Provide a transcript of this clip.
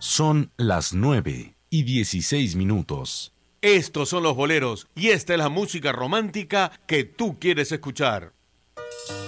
Son las 9:16. Estos son los boleros y esta es la música romántica que tú quieres escuchar.